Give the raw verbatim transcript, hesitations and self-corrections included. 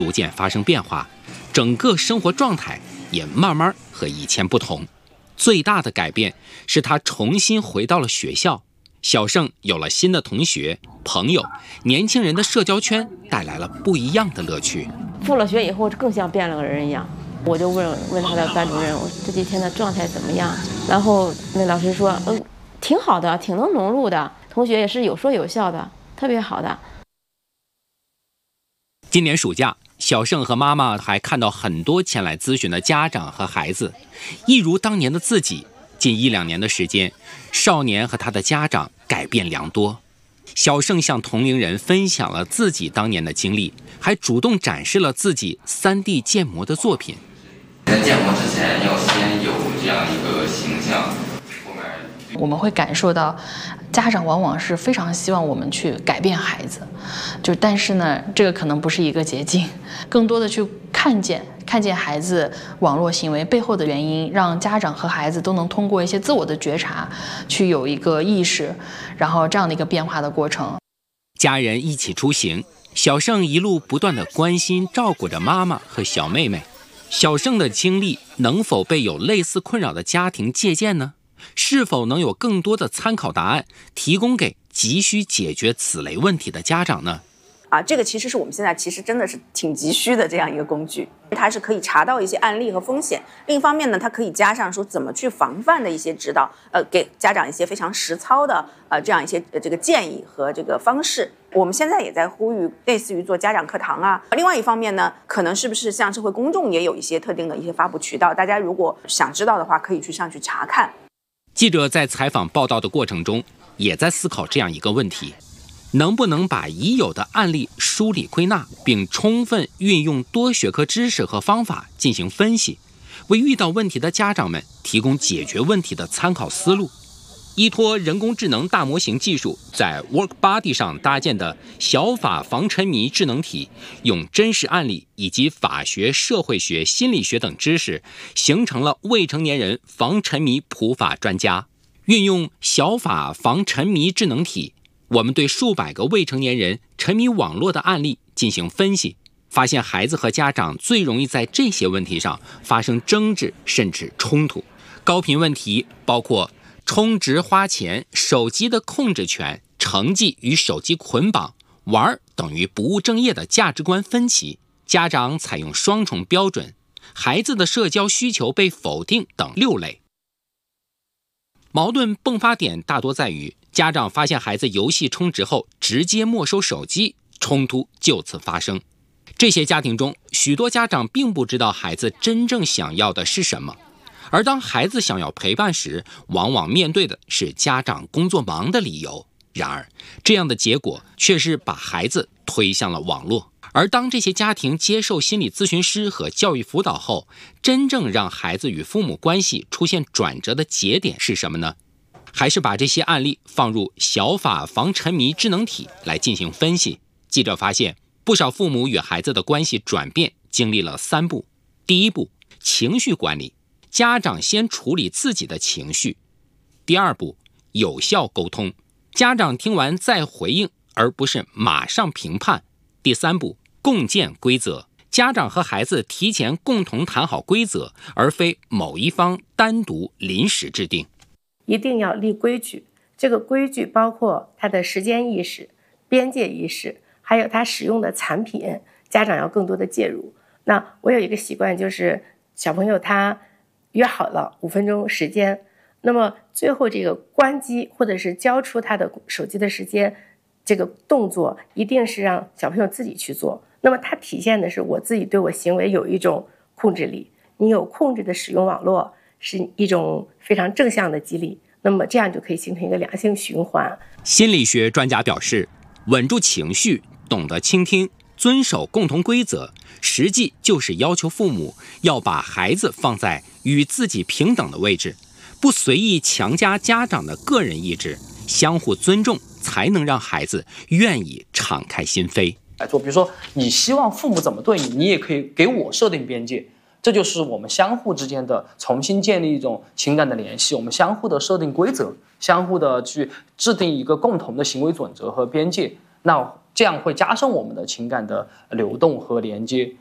逐渐发生变化，整个生活状态也慢慢和以前不同。最大的改变是他重新回到了学校，小盛有了新的同学、朋友，年轻人的社交圈带来了不一样的乐趣。 复了学以后更像变了个人一样，我就问问他的班主任，我这几天的状态怎么样？然后那老师说，嗯，挺好的，挺能融入的，同学也是有说有笑的，特别好的。 今年暑假，小盛和妈妈还看到很多前来咨询的家长和孩子，一如当年的自己。近一两年的时间，少年和他的家长改变良多。小盛向同龄人分享了自己当年的经历，还主动展示了自己 三 D 建模的作品。 在建模之前要先有这样一个形象， 我们会感受到家长往往是非常希望我们去改变孩子，就但是呢，这个可能不是一个捷径，更多的去看见看见孩子网络行为背后的原因，让家长和孩子都能通过一些自我的觉察去有一个意识，然后这样的一个变化的过程。 家人一起出行，小盛一路不断的关心照顾着妈妈和小妹妹。小盛的经历能否被有类似困扰的家庭借鉴呢？是否能有更多的参考答案提供给急需解决此类问题的家长呢？ 啊，这个其实是我们现在其实真的是挺急需的这样一个工具，它是可以查到一些案例和风险。另一方面呢，它可以加上说怎么去防范的一些指导，呃，给家长一些非常实操的呃这样一些、呃、这个建议和这个方式。我们现在也在呼吁，类似于做家长课堂啊。另外一方面呢，可能是不是像社会公众也有一些特定的一些发布渠道，大家如果想知道的话，可以去上去查看。 记者在采访报道的过程中，也在思考这样一个问题。能不能把已有的案例梳理归纳，并充分运用多学科知识和方法进行分析，为遇到问题的家长们提供解决问题的参考思路？依托人工智能大模型技术，在 WorkBuddy 上搭建的小法防沉迷智能体，用真实案例以及法学、社会学、心理学等知识，形成了未成年人防沉迷普法专家。运用小法防沉迷智能体，我们对数百个未成年人沉迷网络的案例进行分析，发现孩子和家长最容易在这些问题上发生争执甚至冲突。高频问题包括充值花钱、手机的控制权、成绩与手机捆绑、玩等于不务正业的价值观分歧、家长采用双重标准、孩子的社交需求被否定等六类。矛盾迸发点大多在于家长发现孩子游戏充值后直接没收手机，冲突就此发生。这些家庭中，许多家长并不知道孩子真正想要的是什么，而当孩子想要陪伴时，往往面对的是家长工作忙的理由。然而，这样的结果却是把孩子推向了网络。而当这些家庭接受心理咨询师和教育辅导后，真正让孩子与父母关系出现转折的节点是什么呢？还是把这些案例放入小法防沉迷智能体来进行分析。记者发现，不少父母与孩子的关系转变经历了三步。第一步，情绪管理，家长先处理自己的情绪。第二步，有效沟通，家长听完再回应，而不是马上评判。第三步，共建规则，家长和孩子提前共同谈好规则，而非某一方单独临时制定。 一定要立规矩，这个规矩包括他的时间意识、边界意识，还有他使用的产品，家长要更多的介入。那我有一个习惯，就是小朋友他约好了五分钟时间，那么最后这个关机或者是交出他的手机的时间，这个动作一定是让小朋友自己去做。那么它体现的是我自己对我行为有一种控制力，你有控制的使用网络是一种非常正向的激励，那么这样就可以形成一个良性循环。 心理学专家表示，稳住情绪，懂得倾听，遵守共同规则，实际就是要求父母要把孩子放在与自己平等的位置，不随意强加家长的个人意志，相互尊重，才能让孩子愿意敞开心扉。 来做，比如说你希望父母怎么对你，你也可以给我设定边界，这就是我们相互之间的重新建立一种情感的联系，我们相互的设定规则，相互的去制定一个共同的行为准则和边界，那这样会加深我们的情感的流动和连接。